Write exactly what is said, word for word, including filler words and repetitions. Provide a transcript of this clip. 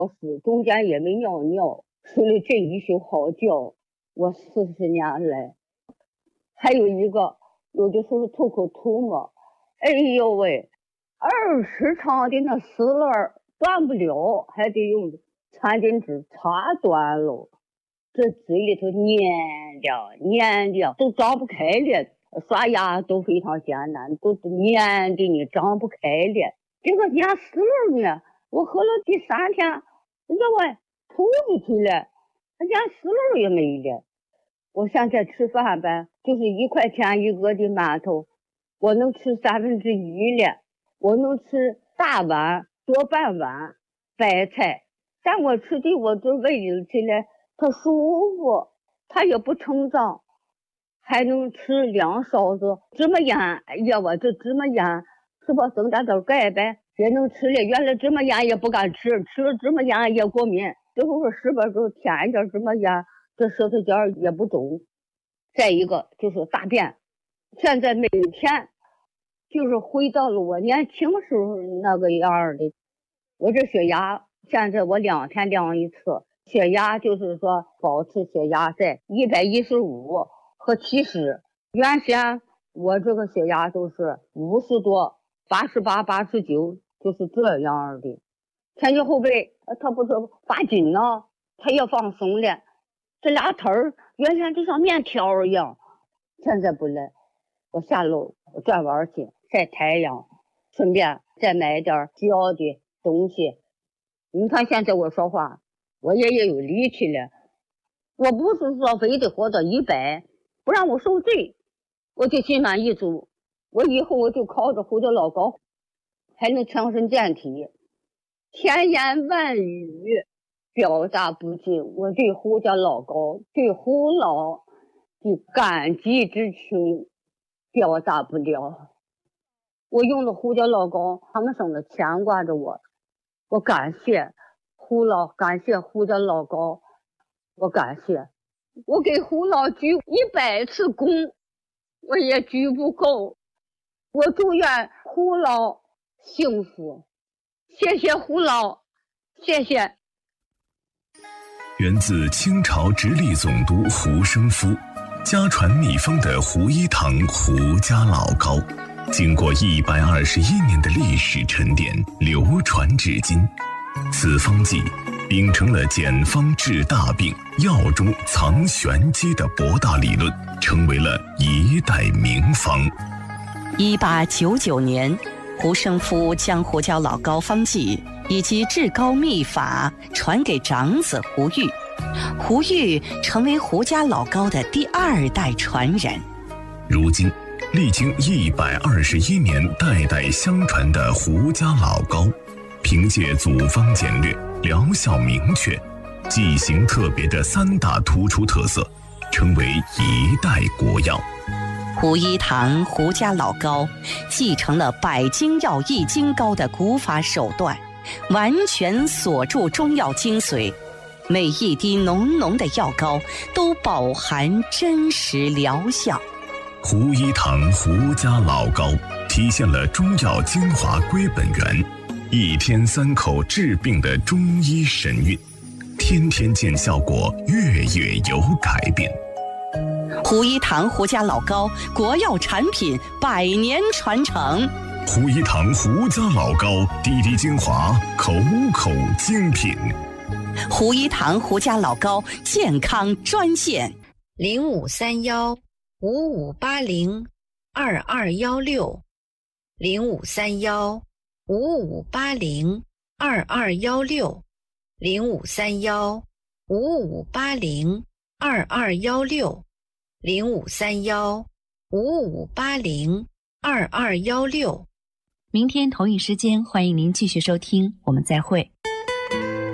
屎，中间也没尿尿，睡了这一宿好觉。我四十年来，还有一个有的时候吐口吐沫，哎呦喂，二十长的那丝链断不了，还得用餐巾纸擦断了。这嘴里头黏的黏的都张不开了，刷牙都非常艰难，都黏的你张不开了。这个粘丝链呢，我喝了第三天，人家我吐出去了，粘丝链也没了。我现在吃饭呗，就是一块钱一个的馒头，我能吃三分之一了。我能吃大碗多半碗白菜，但我吃的我这胃里起来它舒服，它也不成胀，还能吃两勺子芝麻盐。哎呀，我这芝麻盐是不增加点钙呗，也能吃了。原来芝麻盐也不敢吃，吃了芝麻盐也过敏。最后说是不是添一点芝麻盐，这舌头尖也不肿。再一个就是大便，现在每天就是回到了我年轻时候那个样的。我这血压现在我两天量一次，血压就是说保持血压在一百一十五和七十。原先我这个血压都是五十多、八十八、八十九，就是这样的。前胸后背它不是发紧呢，它也放松了。这俩腿儿原先就像面条一样，现在不来。我下楼转弯去晒太阳，顺便再买点需要的东西。你看现在我说话，我也也有力气了。我不是说非得活到一百，不让我受罪，我就心满意足。我以后我就靠着胡椒老高，还能强身健体。千言万语表达不尽我对胡家老高对胡老的感激之情，表达不了。我用了胡家老高他们省的牵挂着我，我感谢胡老，感谢胡家老高，我感谢。我给胡老鞠一百次躬，我也鞠不够。我祝愿胡老幸福，谢谢胡老，谢谢。 源自清朝直隶总督胡生夫，家传秘方的胡一堂胡家老膏，经过一百二十一年的历史沉淀，流传至今。此方剂秉承了简方治大病、药中藏玄机的博大理论，成为了一代名方。 一八九九年，胡生夫将胡椒老膏方剂以及治膏秘法传给长子胡玉，胡玉成为胡家老膏的第二代传人。 如今，历经一百二十一年代代相传的胡家老膏，凭借组方简略、疗效明确、剂型特别的三大突出特色，成为一代国药。 胡一堂胡家老膏继承了百精药益精膏的古法手段，完全锁住中药精髓，每一滴浓浓的药膏都饱含真实疗效。 胡一堂胡家老膏体现了中药精华归本源，一天三口治病的中医神韵，天天见效果，月月有改变。 胡一堂胡家老膏国药产品百年传承。 胡一堂胡家老膏滴滴精华，口口精品。 胡一堂胡家老膏健康专线： 零五三幺五五八零二二幺六，零五三幺五五八零二二幺六，零五三幺五五八零二二幺六，零五三幺五五八零二二幺六。 明天同一时间，欢迎您继续收听，我们再会。